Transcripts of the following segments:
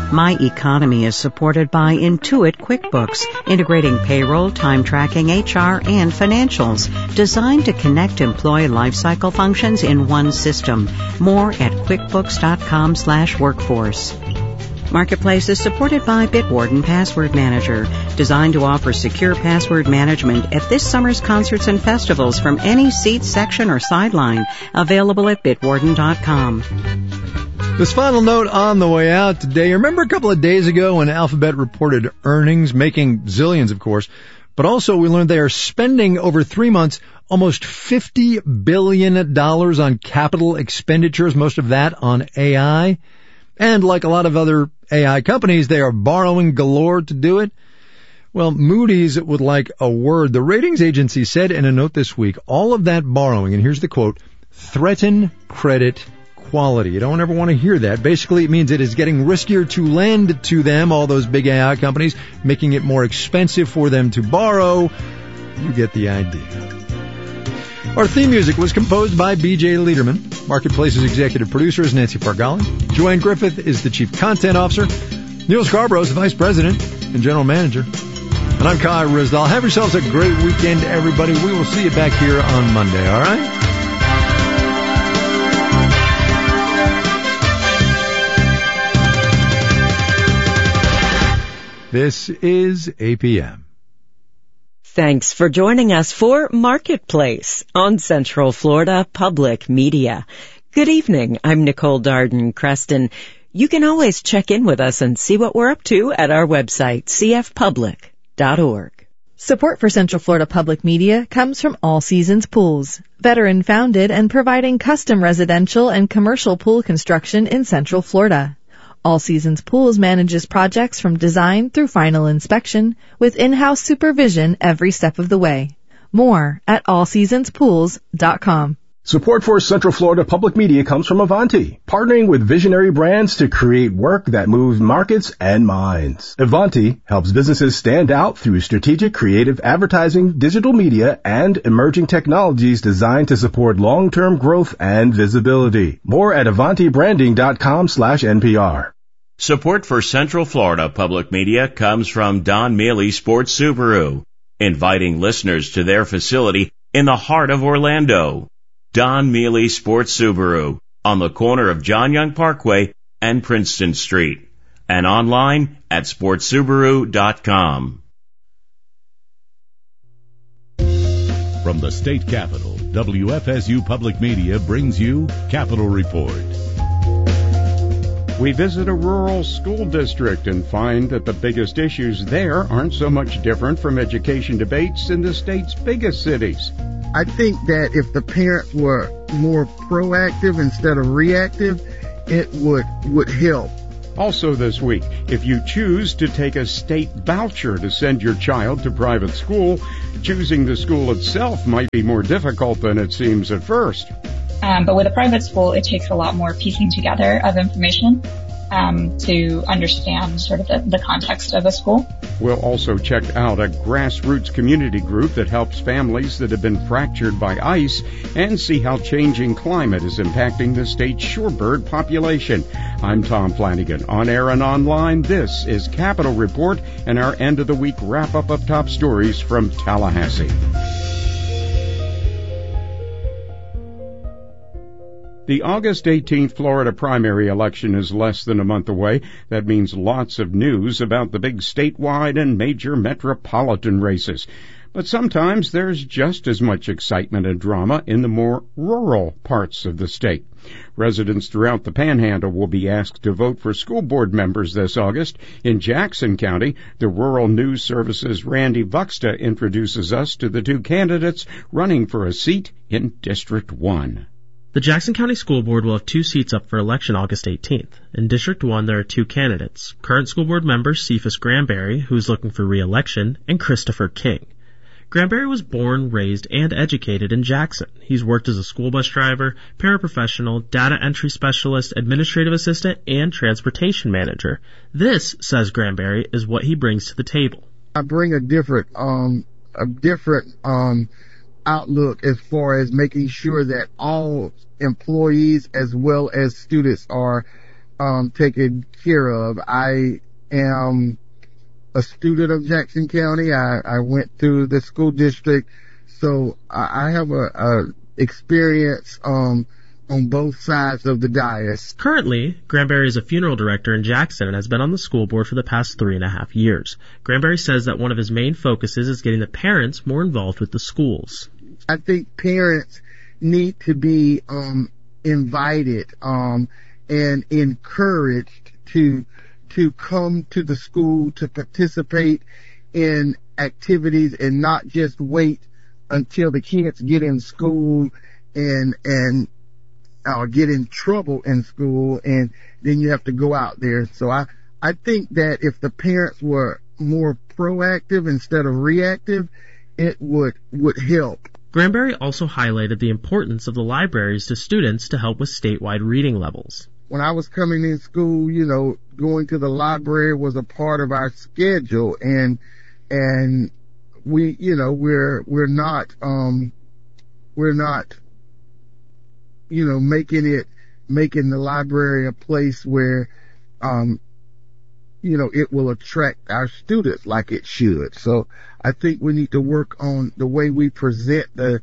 My Economy is supported by Intuit QuickBooks, integrating payroll, time tracking, HR, and financials, designed to connect employee lifecycle functions in one system. More at quickbooks.com/workforce. Marketplace is supported by Bitwarden Password Manager, designed to offer secure password management at this summer's concerts and festivals from any seat, section, or sideline. Available at bitwarden.com. This final note on the way out today. Remember a couple of days ago when Alphabet reported earnings, making zillions, of course, but also we learned they are spending over 3 months almost $50 billion on capital expenditures, most of that on AI. And like a lot of other AI companies, they are borrowing galore to do it. Well, Moody's would like a word. The ratings agency said in a note this week, all of that borrowing, and here's the quote, threaten credit quality. You don't ever want to hear that. Basically, it means it is getting riskier to lend to them, all those big AI companies, making it more expensive for them to borrow. You get the idea. Our theme music was composed by B.J. Liederman. Marketplace's executive producer is Nancy Fargali. Joanne Griffith is the chief content officer. Neil Scarborough is the vice president and general manager. And I'm Kai Rizdal. Have yourselves a great weekend, everybody. We will see you back here on Monday, all right? This is APM. Thanks for joining us for Marketplace on Central Florida Public Media. Good evening. I'm Nicole Darden-Creston. You can always check in with us and see what we're up to at our website, cfpublic.org. Support for Central Florida Public Media comes from All Seasons Pools, veteran-founded and providing custom residential and commercial pool construction in Central Florida. All Seasons Pools manages projects from design through final inspection with in-house supervision every step of the way. More at allseasonspools.com. Support for Central Florida Public Media comes from Avanti, partnering with visionary brands to create work that moves markets and minds. Avanti helps businesses stand out through strategic creative advertising, digital media, and emerging technologies designed to support long-term growth and visibility. More at avantibranding.com/NPR. Support for Central Florida Public Media comes from Don Mealy Sports Subaru, inviting listeners to their facility in the heart of Orlando. Don Mealy Sports Subaru on the corner of John Young Parkway and Princeton Street, and online at sportsubaru.com. From the state capitol, WFSU Public Media brings you Capitol Report. We visit a rural school district and find that the biggest issues there aren't so much different from education debates in the state's biggest cities. I think that if the parents were more proactive instead of reactive, it would help. Also this week, if you choose to take a state voucher to send your child to private school, choosing the school itself might be more difficult than it seems at first. But with a private school, it takes a lot more piecing together of information to understand sort of the context of a school. We'll also check out a grassroots community group that helps families that have been fractured by ice and see how changing climate is impacting the state's shorebird population. I'm Tom Flanagan. On air and online, this is Capitol Report and our end of the week wrap-up of top stories from Tallahassee. The August 18th Florida primary election is less than a month away. That means lots of news about the big statewide and major metropolitan races. But sometimes there's just as much excitement and drama in the more rural parts of the state. Residents throughout the Panhandle will be asked to vote for school board members this August. In Jackson County, the Rural News Service's Randy Vuxta introduces us to the two candidates running for a seat in District 1. The Jackson County School Board will have 2 seats up for election August 18th. In District 1, there are 2 candidates, current school board member Cephas Granberry, who is looking for re-election, and Christopher King. Granberry was born, raised, and educated in Jackson. He's worked as a school bus driver, paraprofessional, data entry specialist, administrative assistant, and transportation manager. This, says Granberry, is what he brings to the table. I bring a different outlook as far as making sure that all employees as well as students are taken care of. I am a student of Jackson County. I went through the school district, so I have a experience on both sides of the dais. Currently, Granberry is a funeral director in Jackson and has been on the school board for the past 3.5 years. Granberry says that one of his main focuses is getting the parents more involved with the schools. I think parents need to be invited and encouraged to come to the school, to participate in activities and not just wait until the kids get in school and get in trouble in school, and then you have to go out there. So I think that if the parents were more proactive instead of reactive, it would help. Granberry also highlighted the importance of the libraries to students to help with statewide reading levels. When I was coming in school, going to the library was a part of our schedule, and we, we're not making the library a place where, it will attract our students like it should. So I think we need to work on the way we present the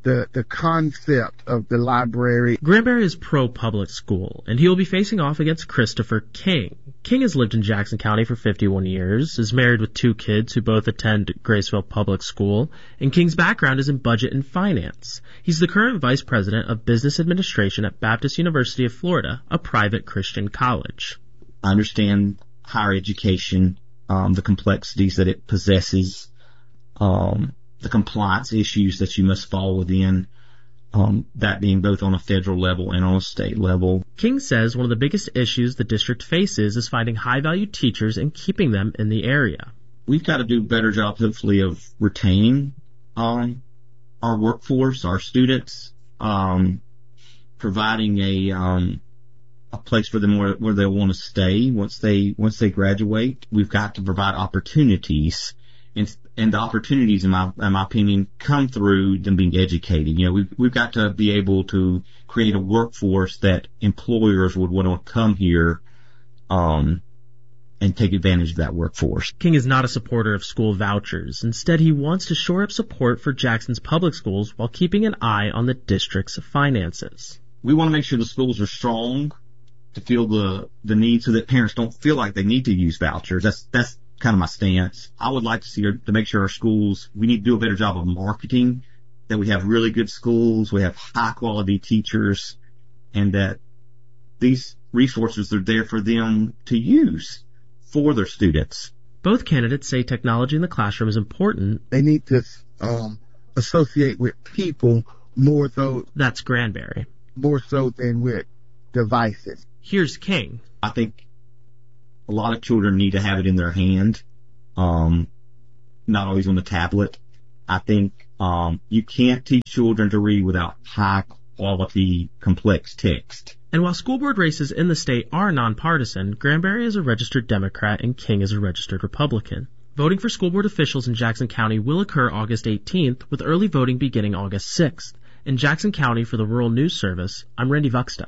concept of the library. Granberry is pro-public school, and he will be facing off against Christopher King. King has lived in Jackson County for 51 years, is married with 2 kids who both attend Graceville Public School, and King's background is in budget and finance. He's the current vice president of business administration at Baptist University of Florida, a private Christian college. I understand higher education, the complexities that it possesses, the compliance issues that you must fall within, that being both on a federal level and on a state level. King says one of the biggest issues the district faces is finding high-value teachers and keeping them in the area. We've got to do a better job, hopefully, of retaining our workforce, our students, providing a place for them where they'll want to stay once they graduate. We've got to provide opportunities. And the opportunities, in my opinion, come through them being educated. We've got to be able to create a workforce that employers would want to come here, and take advantage of that workforce. King is not a supporter of school vouchers. Instead, he wants to shore up support for Jackson's public schools while keeping an eye on the district's finances. We want to make sure the schools are strong to feel the need so that parents don't feel like they need to use vouchers. That's kind of my stance. I would like to make sure our schools, we need to do a better job of marketing, that we have really good schools, we have high quality teachers, and that these resources are there for them to use for their students. Both candidates say technology in the classroom is important. They need to associate with people more so. That's Granberry. More so than with devices. Here's King. I think a lot of children need to have it in their hand, not always on the tablet. I think you can't teach children to read without high quality, complex text. And while school board races in the state are nonpartisan, Granberry is a registered Democrat and King is a registered Republican. Voting for school board officials in Jackson County will occur August 18th, with early voting beginning August 6th. In Jackson County for the Rural News Service, I'm Randy Vuxta.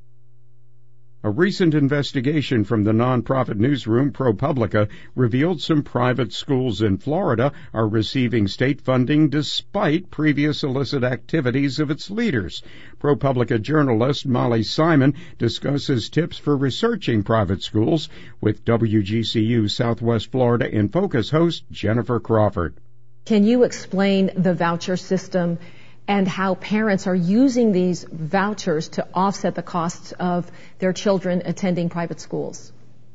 A recent investigation from the nonprofit newsroom ProPublica revealed some private schools in Florida are receiving state funding despite previous illicit activities of its leaders. ProPublica journalist Molly Simon discusses tips for researching private schools with WGCU Southwest Florida in Focus host Jennifer Crawford. Can you explain the voucher system and how parents are using these vouchers to offset the costs of their children attending private schools?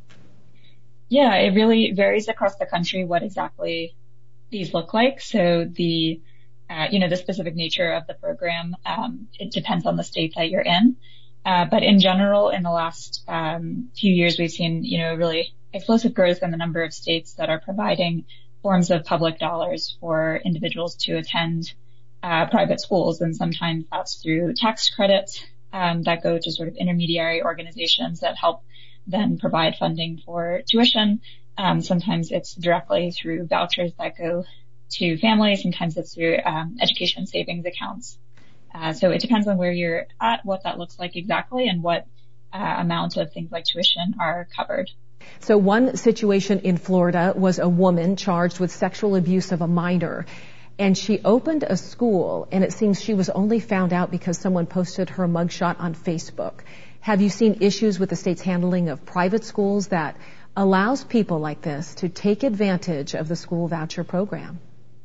Yeah, it really varies across the country what exactly these look like. So the specific nature of the program, it depends on the state that you're in. But in general, in the last few years, we've seen, really explosive growth in the number of states that are providing forms of public dollars for individuals to attend private schools, and sometimes that's through tax credits that go to sort of intermediary organizations that help then provide funding for tuition. Sometimes it's directly through vouchers that go to families. Sometimes it's through education savings accounts. So it depends on where you're at, what that looks like exactly, and what amount of things like tuition are covered. So one situation in Florida was a woman charged with sexual abuse of a minor. And she opened a school, and it seems she was only found out because someone posted her mugshot on Facebook. Have you seen issues with the state's handling of private schools that allows people like this to take advantage of the school voucher program?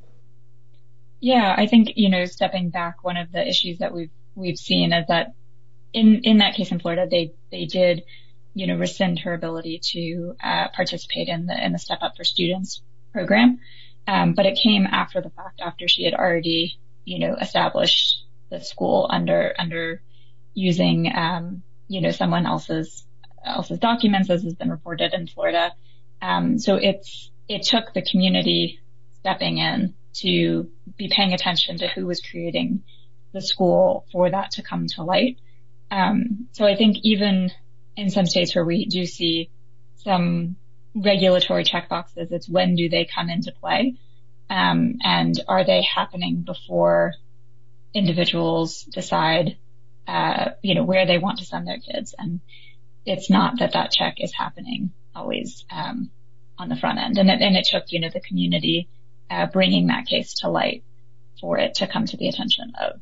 Yeah, I think, stepping back, one of the issues that we've seen is that in that case in Florida, they did, rescind her ability to participate in the Step Up for Students program. But it came after the fact, after she had already, established the school under using, someone else's documents, as has been reported in Florida. So it took the community stepping in to be paying attention to who was creating the school for that to come to light. So I think even in some states where we do see some regulatory checkboxes, it's when do they come into play, and are they happening before individuals decide, where they want to send their kids. And it's not that check is happening always on the front end, and it took the community bringing that case to light for it to come to the attention of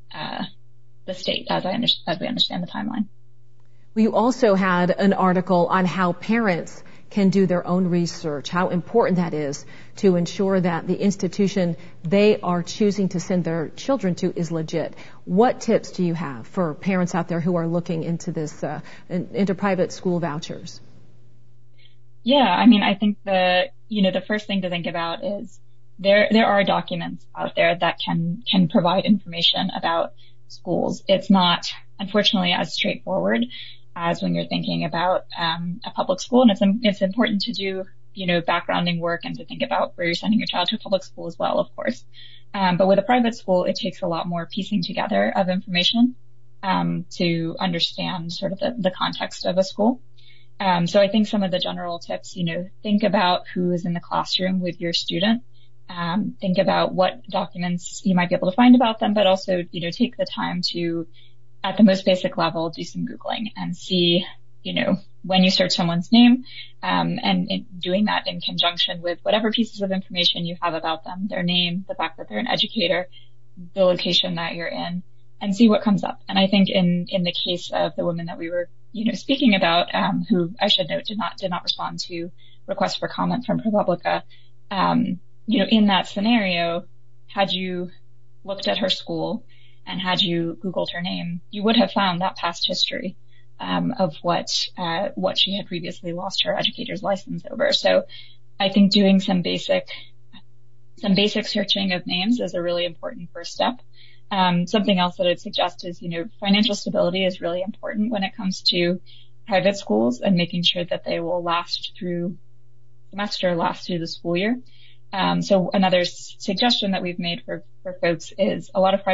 the state, as we understand the timeline. You also had an article on how parents can do their own research, how important that is to ensure that the institution they are choosing to send their children to is legit. What tips do you have for parents out there who are looking into this, into private school vouchers? Yeah, I think the first thing to think about is there are documents out there that can provide information about schools. It's not, unfortunately, as straightforward as when you're thinking about a public school, and it's important to do backgrounding work and to think about where you're sending your child to a public school as well, of course. But with a private school, it takes a lot more piecing together of information to understand sort of the context of a school. So I think some of the general tips, think about who is in the classroom with your student. Think about what documents you might be able to find about them, but also, take the time to, at the most basic level, do some Googling and see, when you search someone's name, and doing that in conjunction with whatever pieces of information you have about them, their name, the fact that they're an educator, the location that you're in, and see what comes up. And I think in the case of the woman that we were, speaking about, who I should note did not respond to requests for comment from ProPublica, in that scenario, had you looked at her school and had you Googled her name, you would have found that past history of what she had previously lost her educator's license over. So I think doing some basic searching of names is a really important first step. Something else that I'd suggest is, financial stability is really important when it comes to private schools, and making sure that they will last through the school year. So another suggestion that we've made for folks is a lot of private